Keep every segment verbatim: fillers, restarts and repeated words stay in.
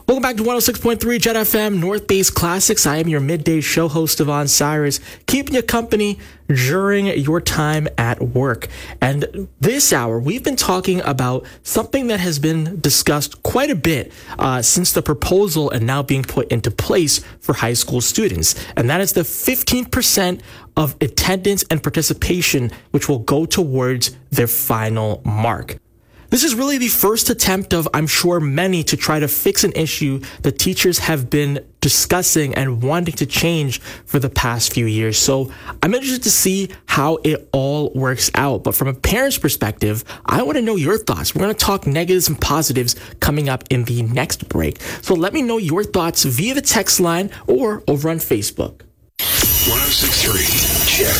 Welcome back to one oh six point three Jet F M, North Base Classics. I am your midday show host, Devon Cyrus, keeping you company during your time at work. And this hour, we've been talking about something that has been discussed quite a bit uh, since the proposal and now being put into place for high school students. And that is the fifteen percent of attendance and participation, which will go towards their final mark. This is really the first attempt of, I'm sure, many to try to fix an issue that teachers have been discussing and wanting to change for the past few years. So I'm interested to see how it all works out. But from a parent's perspective, I want to know your thoughts. We're going to talk negatives and positives coming up in the next break. So let me know your thoughts via the text line or over on Facebook. one oh six point three Jet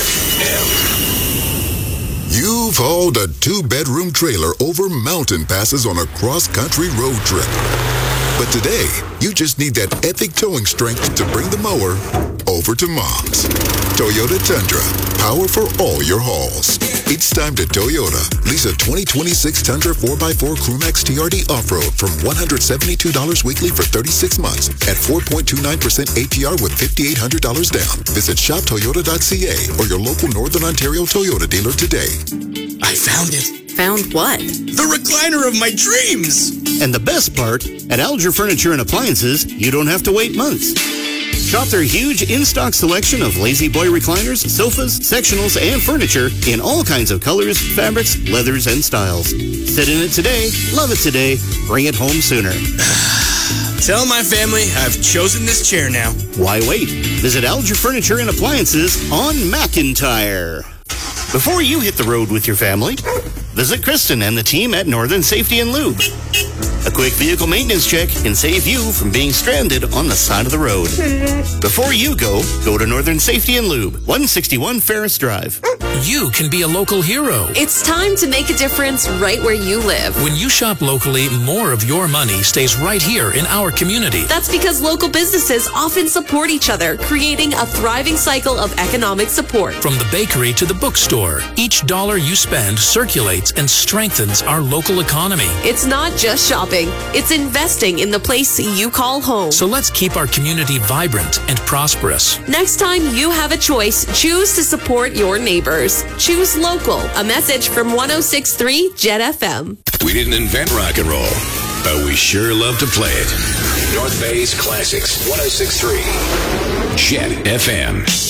F M. You've hauled a two-bedroom trailer over mountain passes on a cross-country road trip. But today, you just need that epic towing strength to bring the mower over to Mom's. Toyota Tundra, power for all your hauls. It's time to Toyota. Lease a twenty twenty-six Tundra four by four Crewmax T R D Off-Road from one hundred seventy-two dollars weekly for thirty-six months at four point two nine percent A P R with five thousand eight hundred dollars down. Visit shop toyota dot c a or your local Northern Ontario Toyota dealer today. I found it. Found what? The recliner of my dreams! And the best part, at Alger Furniture and Appliances, you don't have to wait months. Shop their huge in-stock selection of Lazy Boy recliners, sofas, sectionals, and furniture in all kinds of colors, fabrics, leathers, and styles. Sit in it today, love it today, bring it home sooner. Tell my family I've chosen this chair now. Why wait? Visit Alger Furniture and Appliances on McIntyre. Before you hit the road with your family, visit Kristen and the team at Northern Safety and Lube. A quick vehicle maintenance check can save you from being stranded on the side of the road. Before you go, go to Northern Safety and Lube, one sixty-one Ferris Drive. You can be a local hero. It's time to make a difference right where you live. When you shop locally, more of your money stays right here in our community. That's because local businesses often support each other, creating a thriving cycle of economic support. From the bakery to the bookstore, each dollar you spend circulates and strengthens our local economy. It's not just shopping. It's investing in the place you call home. So let's keep our community vibrant and prosperous. Next time you have a choice, choose to support your neighbors. Choose local. A message from one oh six point three Jet F M. We didn't invent rock and roll, but we sure love to play it. North Bay's Classics, one oh six point three Jet F M.